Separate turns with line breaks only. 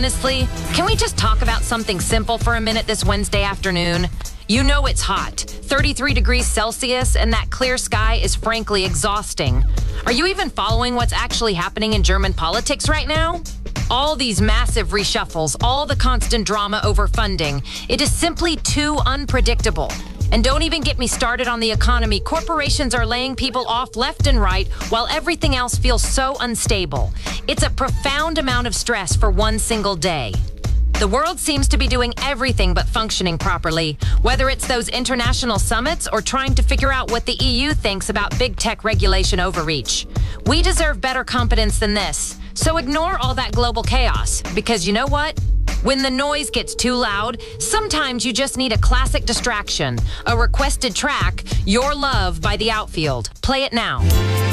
honestly, can we just talk about something simple for a minute this Wednesday afternoon? You know it's hot, 33 degrees Celsius, and that clear sky is frankly exhausting. Are you even following what's actually happening in German politics right now? All these massive reshuffles, all the constant drama over funding. It is simply too unpredictable. And don't even get me started on the economy. Corporations are laying people off left and right while everything else feels so unstable. It's a profound amount of stress for one single day. The world seems to be doing everything but functioning properly, whether it's those international summits or trying to figure out what the EU thinks about big tech regulation overreach. We deserve better competence than this, so ignore all that global chaos, because you know what? When the noise gets too loud, sometimes you just need a classic distraction, a requested track, Your Love by The Outfield. Play it now.